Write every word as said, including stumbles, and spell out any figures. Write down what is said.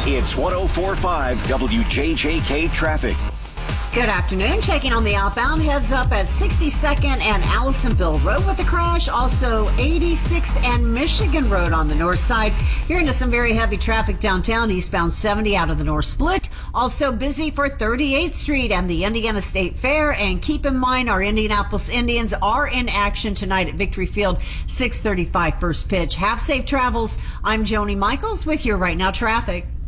It's one oh four point five W J J K traffic. Good afternoon. Checking on the outbound. Heads up at sixty-second and Allisonville Road with a crash. Also eighty-sixth and Michigan Road on the north side. You're into some very heavy traffic downtown. Eastbound seventy out of the North Split. Also busy for thirty-eighth Street and the Indiana State Fair. And keep in mind, our Indianapolis Indians are in action tonight at Victory Field. six thirty-five first pitch. Have safe travels. I'm Joni Michaels with your Right Now traffic.